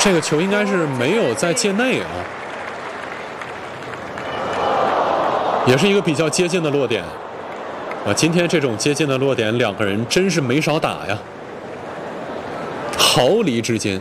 这个球应该是没有在界内啊，也是一个比较接近的落点啊。今天这种接近的落点，两个人真是没少打呀，毫厘之间。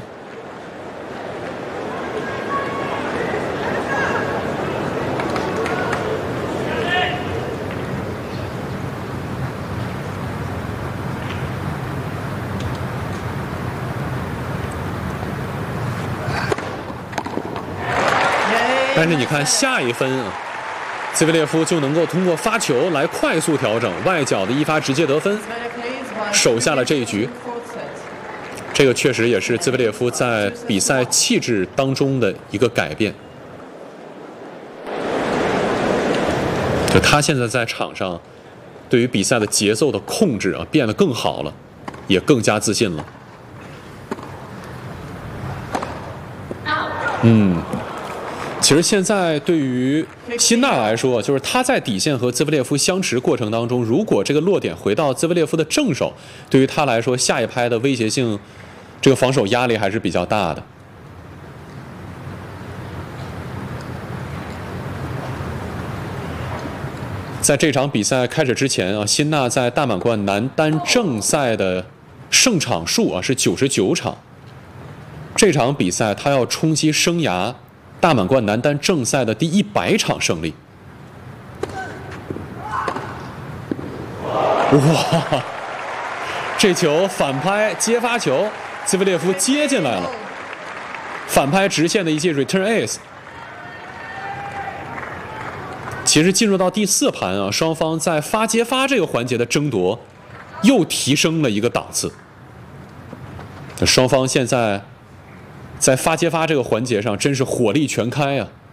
但是你看下一分啊，兹维列夫就能够通过发球来快速调整外角的一发直接得分，守下了这一局。这个确实也是兹维列夫在比赛气质当中的一个改变。就他现在在场上，对于比赛的节奏的控制啊，变得更好了，也更加自信了。其实现在对于辛纳来说，就是他在底线和兹维列夫相持过程当中，如果这个落点回到兹维列夫的正手，对于他来说，下一拍的威胁性，这个防守压力还是比较大的。在这场比赛开始之前啊，辛纳在大满贯男单正赛的胜场数啊是99场。这场比赛他要冲击生涯大满贯男单正赛的第100场胜利。哇！这球反拍接发球，兹维列夫接进来了，反拍直线的一记 return ace。其实进入到第4盘啊，双方在发接发这个环节的争夺又提升了一个档次。双方现在在发接发这个环节上真是火力全开啊！